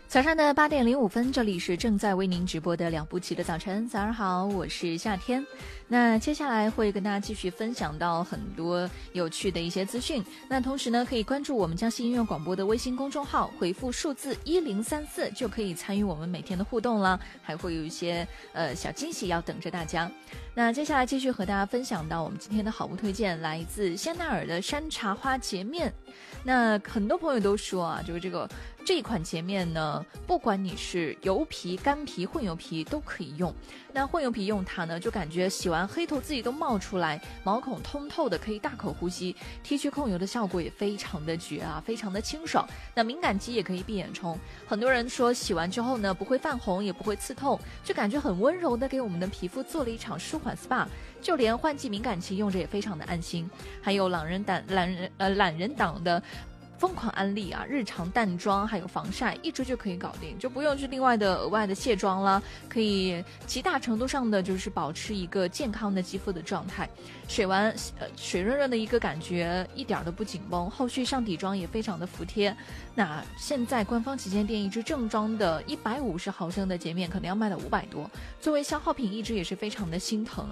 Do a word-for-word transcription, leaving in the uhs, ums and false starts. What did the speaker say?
早上的八点零五分，这里是正在为您直播的两不起的早晨。早上好，我是夏天。那接下来会跟大家继续分享到很多有趣的一些资讯。那同时呢，可以关注我们江西音乐广播的微信公众号，回复数字一零三四就可以参与我们每天的互动了，还会有一些呃小惊喜要等着大家。那接下来继续和大家分享到我们今天的好物推荐，来自香奈儿的山茶花洁面。那很多朋友都说啊，就是这个这一款洁面呢，不管你是油皮、干皮、混油皮都可以用。那混油皮用它呢，就感觉洗完黑头自己都冒出来，毛孔通透的，可以大口呼吸，剃去控油的效果也非常的绝啊，非常的清爽。那敏感肌也可以闭眼冲。很多人说洗完之后呢，不会泛红，也不会刺痛，就感觉很温柔的给我们的皮肤做了一场舒缓 S P A。就连换季敏感期用着也非常的安心。还有懒人党懒人呃懒人党的疯狂安利啊，日常淡妆还有防晒一支就可以搞定，就不用去另外的额外的卸妆了，可以极大程度上的就是保持一个健康的肌肤的状态。水完呃水润润的一个感觉，一点都不紧绷，后续上底妆也非常的服帖。那现在官方旗舰店一支正装的一百五十毫升的洁面可能要卖到五百多，作为消耗品一支也是非常的心疼啊。